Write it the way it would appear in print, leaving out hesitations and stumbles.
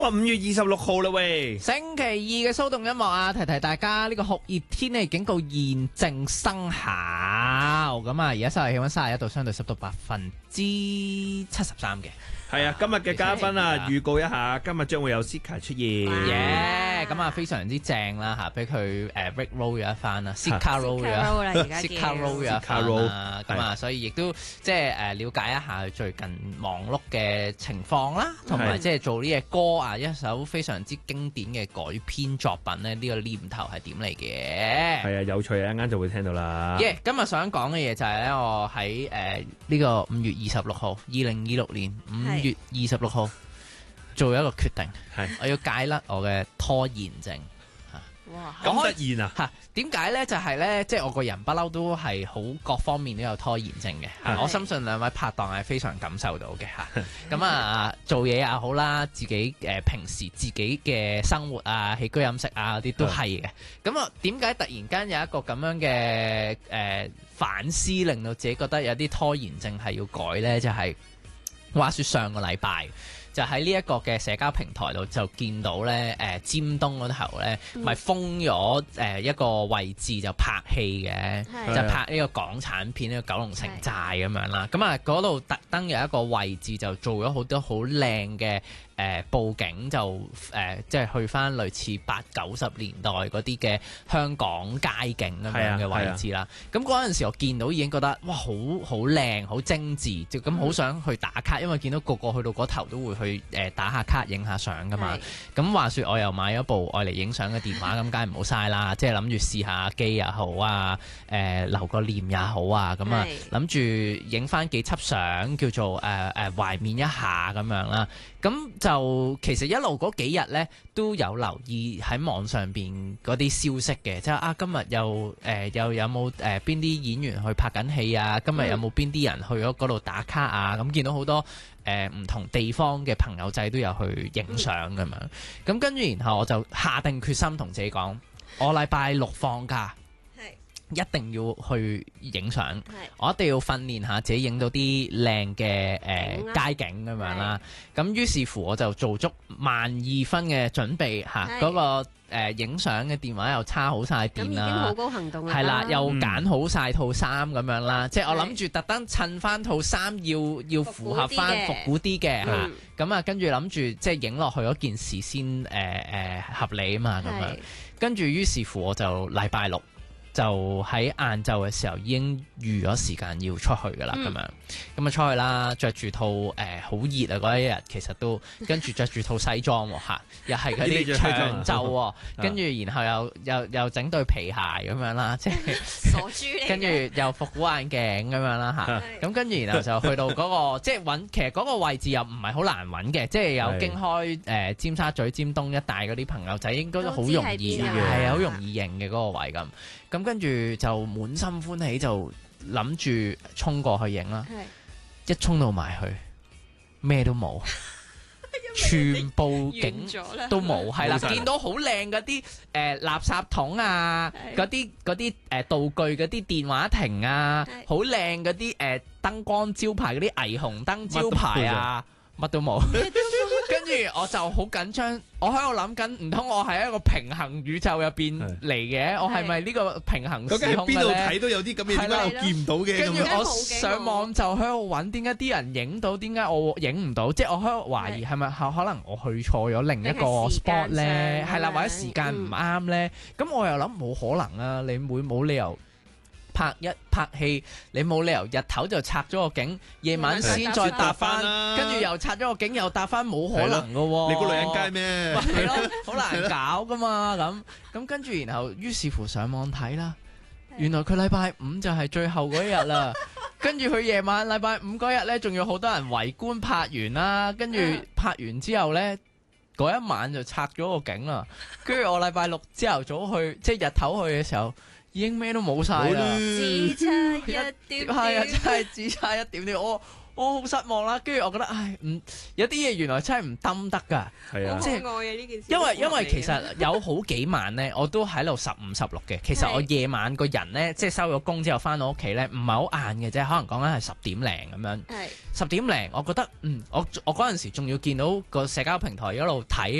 哇！5月26號啦喂， 星期二嘅騷動音樂啊，提提大家呢個酷熱天氣警告現正生效。咁啊，而家室內氣溫31度，相對濕度73%嘅。 係啊，今日嘅嘉賓啊，預告一下，今日將會有 Sika 出現。 耶！咁啊，非常之正啦嚇，俾佢Rick roll 咗一番啦，Sika roll 咗，Sika roll 咗一番啦。咁啊，所以亦都即係了解一下佢最近忙碌嘅情況啦，同埋即係做呢隻歌啊，一首非常之經典嘅改編作品咧，呢個念頭係點嚟嘅？ 係啊，有趣啊，一陣間就會聽到啦。 耶！今日想講嘅嘢就係咧，我喺呢個5月26號，2026年5月26號做一個決定，係我要戒甩我嘅拖延症。 哇！咁突然啊嚇？點解咧？就係咧，即係我個人不嬲都係好各方面都有拖延症嘅。我深信兩位拍檔係非常感受到嘅嚇。咁啊，做嘢也好啦，自己平時自己嘅生活啊、起居飲食啊嗰啲都係嘅。咁啊，點解突然間有一個咁樣嘅反思，令到自己覺得有啲拖延症係要改咧？就係話說上個禮拜。就喺呢一個嘅社交平台度就見到咧，尖東嗰頭咧，咪封咗一個位置就拍戲嘅，就拍呢個港產片呢個九龍城寨咁樣啦。咁啊嗰度特登有一個位置就做咗好多好靚嘅佈景，就即係去翻類似80-90年代嗰啲嘅香港街景咁樣嘅位置啦。咁嗰陣時我見到已經覺得哇，好靚，好精緻，就咁好想去打卡，因為見到個個去到嗰頭都會去打下卡影下相噶嘛。咁話說我又買咗部愛嚟影相嘅電話，咁梗係唔好嘥啦，即係諗住試下機也好啊，留個念也好啊，咁啊諗住影翻幾輯相，叫做懷緬一下咁樣啦。咁就其實一路嗰幾日咧都有留意喺網上邊嗰啲消息嘅，即係啊今日又有冇邊啲演員去拍緊戲啊？今日有冇邊啲人去咗嗰度打卡啊？咁見到好多唔同地方嘅朋友仔都有去影相咁樣。咁跟住然後我就下定決心同自己講，我禮拜六放假。一定要去影相，我一定要訓練下自己影到啲靚嘅街景咁樣啦。咁於是乎我就做足12000分嘅準備嚇，嗰個影相嘅電話又叉好晒電啦， 已經好高行動啦， 係啦，又揀好晒套衫咁樣啦。即係我諗住特登襯翻套衫要符合翻復古啲嘅嚇，咁啊跟住諗住即係影落去嗰件事先合理啊嘛咁樣。跟住於是乎我就禮拜六。就喺晏晝嘅時候已經預咗時間要出去噶啦，咁樣咁啊出去啦，着住套好熱啊嗰一日，其實都跟住着住套西裝嚇，又係嗰啲長袖，跟住然後又整對皮鞋咁樣啦，即係傻豬嚟， 跟住又復古眼鏡咁樣啦嚇，咁跟住然後就去到嗰個即係揾，其實嗰個位置又唔係好難揾嘅，即係有經開尖沙咀、尖東一帶嗰啲朋友仔應該都好容易係好容易認嘅嗰個位咁。咁跟住就滿心歡喜，就諗住衝過去影啦。一衝到埋去，咩都冇，全部景都冇，係啦。見到好靚嗰啲垃圾桶啊，嗰啲道具嗰啲電話亭啊，好靚嗰啲燈光招牌嗰啲霓虹燈招牌啊。乜都冇，跟住我就好緊張，我喺度諗緊，唔通我係一個平衡宇宙入邊嚟嘅？我係咪呢個平衡時空嘅咧？ 邊度睇都有啲咁嘅，點解我見唔到嘅？ 跟住我上網就喺度揾，點解啲人影到，點解我影唔到？即係我喺度懷疑係咪可能我去錯咗另一個 spot 咧？係啦，或者時間唔啱咧？咁我又諗冇可能啊！你冇理由。拍戲，你冇理由日頭就拆咗個景，夜晚先再搭翻，跟住又拆咗個景又搭翻，冇可能噶喎！ 你估女人街咩？ 係咯，好難搞噶嘛咁跟住，然後於是乎上網睇啦，原來佢禮拜五就係最後嗰一日啦。跟住佢夜晚禮拜五嗰日呢，仲有好多人圍觀拍完啦，跟住拍完之後呢，嗰一晚就拆咗個景啦。跟住我禮拜六朝頭早去，即係日頭去嘅時候。已經咩都冇晒啦， 只差一點點， 係啊，真係只差一點點。我我好失望啦。跟住我覺得，有啲嘢原來真係唔抌得㗎。 係啊， 即係愛嘅呢件事。 因為其實有好幾晚咧，我都喺度15、16嘅。其實我夜晚個人咧，即係收咗工之後翻到屋企咧，唔係好晏嘅啫，可能講緊係10點零咁樣。 係 10點零，我覺得我嗰陣時仲要見到個社交平台一路睇